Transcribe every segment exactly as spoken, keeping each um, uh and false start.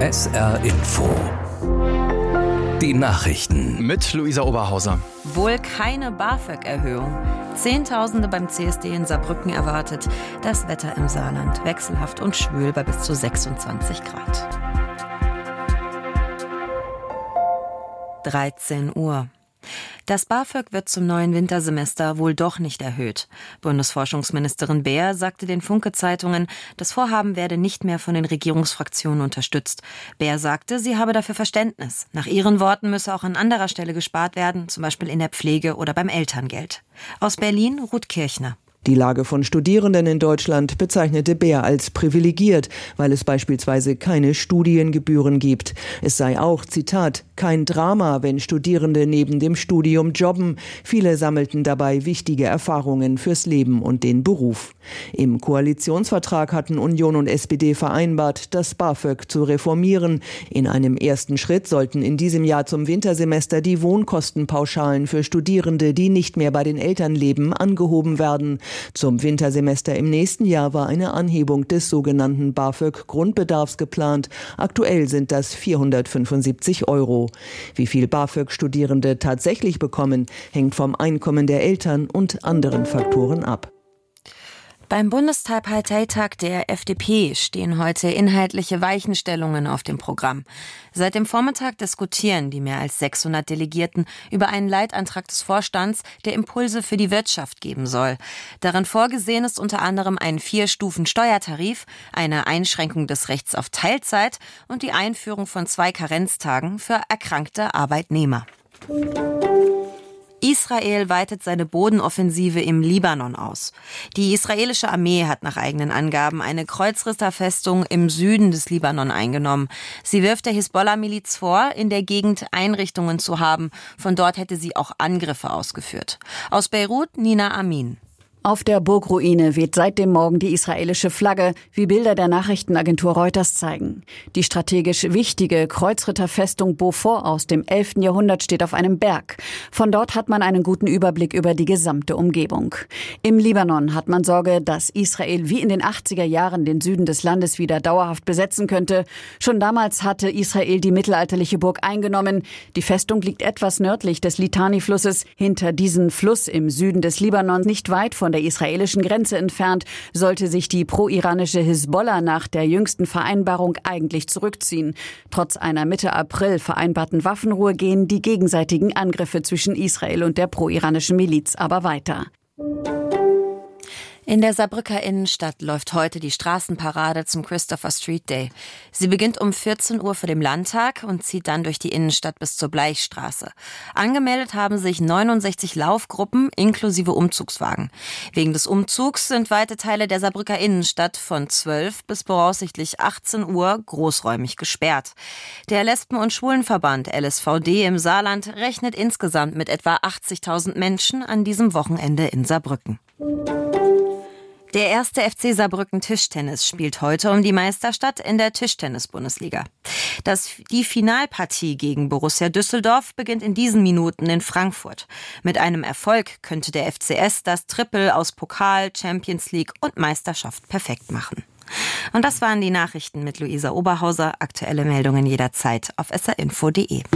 S R Info. Die Nachrichten. Mit Luisa Oberhauser. Wohl keine BAföG-Erhöhung. Zehntausende beim C S D in Saarbrücken erwartet. Das Wetter im Saarland wechselhaft und schwül bei bis zu sechsundzwanzig Grad. dreizehn Uhr. Das BAföG wird zum neuen Wintersemester wohl doch nicht erhöht. Bundesforschungsministerin Beer sagte den Funke-Zeitungen, das Vorhaben werde nicht mehr von den Regierungsfraktionen unterstützt. Beer sagte, sie habe dafür Verständnis. Nach ihren Worten müsse auch an anderer Stelle gespart werden, zum Beispiel in der Pflege oder beim Elterngeld. Aus Berlin, Ruth Kirchner. Die Lage von Studierenden in Deutschland bezeichnete Beer als privilegiert, weil es beispielsweise keine Studiengebühren gibt. Es sei auch, Zitat, kein Drama, wenn Studierende neben dem Studium jobben. Viele sammelten dabei wichtige Erfahrungen fürs Leben und den Beruf. Im Koalitionsvertrag hatten Union und S P D vereinbart, das BAföG zu reformieren. In einem ersten Schritt sollten in diesem Jahr zum Wintersemester die Wohnkostenpauschalen für Studierende, die nicht mehr bei den Eltern leben, angehoben werden. Zum Wintersemester im nächsten Jahr war eine Anhebung des sogenannten BAföG-Grundbedarfs geplant. Aktuell sind das vierhundertfünfundsiebzig Euro. Wie viel BAföG Studierende tatsächlich bekommen, hängt vom Einkommen der Eltern und anderen Faktoren ab. Beim Bundestagsparteitag der F D P stehen heute inhaltliche Weichenstellungen auf dem Programm. Seit dem Vormittag diskutieren die mehr als sechshundert Delegierten über einen Leitantrag des Vorstands, der Impulse für die Wirtschaft geben soll. Darin vorgesehen ist unter anderem ein Vier-Stufen-Steuertarif, eine Einschränkung des Rechts auf Teilzeit und die Einführung von zwei Karenztagen für erkrankte Arbeitnehmer. Israel weitet seine Bodenoffensive im Libanon aus. Die israelische Armee hat nach eigenen Angaben eine Kreuzritterfestung im Süden des Libanon eingenommen. Sie wirft der Hisbollah-Miliz vor, in der Gegend Einrichtungen zu haben. Von dort hätte sie auch Angriffe ausgeführt. Aus Beirut, Nina Amin. Auf der Burgruine weht seit dem Morgen die israelische Flagge, wie Bilder der Nachrichtenagentur Reuters zeigen. Die strategisch wichtige Kreuzritterfestung Beaufort aus dem elften Jahrhundert steht auf einem Berg. Von dort hat man einen guten Überblick über die gesamte Umgebung. Im Libanon hat man Sorge, dass Israel wie in den achtziger Jahren den Süden des Landes wieder dauerhaft besetzen könnte. Schon damals hatte Israel die mittelalterliche Burg eingenommen. Die Festung liegt etwas nördlich des Litani-Flusses. Hinter diesem Fluss im Süden des Libanon, nicht weit von der israelischen Grenze entfernt, sollte sich die pro-iranische Hisbollah nach der jüngsten Vereinbarung eigentlich zurückziehen. Trotz einer Mitte April vereinbarten Waffenruhe gehen die gegenseitigen Angriffe zwischen Israel und der pro-iranischen Miliz aber weiter. In der Saarbrücker Innenstadt läuft heute die Straßenparade zum Christopher Street Day. Sie beginnt um vierzehn Uhr vor dem Landtag und zieht dann durch die Innenstadt bis zur Bleichstraße. Angemeldet haben sich neunundsechzig Laufgruppen inklusive Umzugswagen. Wegen des Umzugs sind weite Teile der Saarbrücker Innenstadt von zwölf bis voraussichtlich achtzehn Uhr großräumig gesperrt. Der Lesben- und Schwulenverband L S V D im Saarland rechnet insgesamt mit etwa achtzigtausend Menschen an diesem Wochenende in Saarbrücken. Der erste F C Saarbrücken Tischtennis spielt heute um die Meisterstadt in der Tischtennis-Bundesliga. Das, die Finalpartie gegen Borussia Düsseldorf beginnt in diesen Minuten in Frankfurt. Mit einem Erfolg könnte der F C S das Triple aus Pokal, Champions League und Meisterschaft perfekt machen. Und das waren die Nachrichten mit Luisa Oberhauser. Aktuelle Meldungen jederzeit auf s r info punkt d e.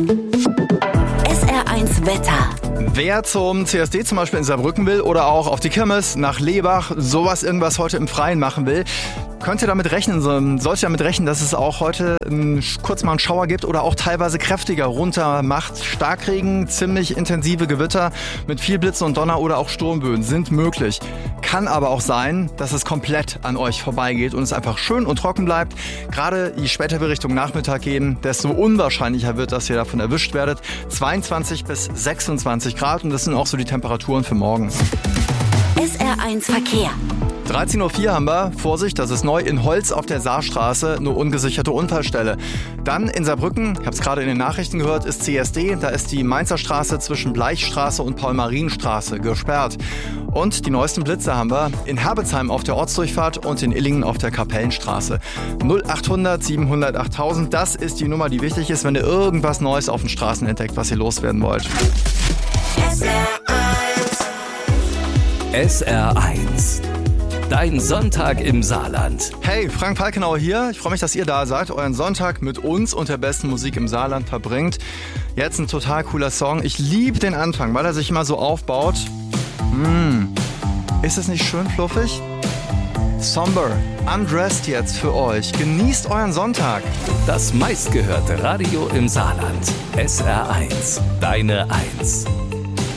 S R eins Wetter. Wer zum C S D zum Beispiel in Saarbrücken will oder auch auf die Kirmes nach Lebach sowas irgendwas heute im Freien machen will, könnte damit rechnen, sollte damit rechnen, dass es auch heute einen, kurz mal einen Schauer gibt oder auch teilweise kräftiger runter macht. Starkregen, ziemlich intensive Gewitter mit viel Blitzen und Donner oder auch Sturmböen sind möglich. Kann aber auch sein, dass es komplett an euch vorbeigeht und es einfach schön und trocken bleibt. Gerade je später wir Richtung Nachmittag gehen, desto unwahrscheinlicher wird, dass ihr davon erwischt werdet. zweiundzwanzig bis sechsundzwanzig Grad und das sind auch so die Temperaturen für morgen. S R eins Verkehr. dreizehn Uhr vier haben wir, Vorsicht, das ist neu, in Holz auf der Saarstraße, eine ungesicherte Unfallstelle. Dann in Saarbrücken, ich habe es gerade in den Nachrichten gehört, ist C S D, da ist die Mainzer Straße zwischen Bleichstraße und Paul-Marien-Straße gesperrt. Und die neuesten Blitze haben wir in Herbesheim auf der Ortsdurchfahrt und in Illingen auf der Kapellenstraße. null achthundert siebenhundert achttausend, das ist die Nummer, die wichtig ist, wenn ihr irgendwas Neues auf den Straßen entdeckt, was ihr loswerden wollt. S R eins. S R eins Dein Sonntag im Saarland. Hey, Frank Falkenauer hier. Ich freue mich, dass ihr da seid, euren Sonntag mit uns und der besten Musik im Saarland verbringt. Jetzt ein total cooler Song. Ich liebe den Anfang, weil er sich immer so aufbaut. Mmh. Ist es nicht schön fluffig? Somber, Undressed jetzt für euch. Genießt euren Sonntag. Das meistgehörte Radio im Saarland. S R eins, deine Eins.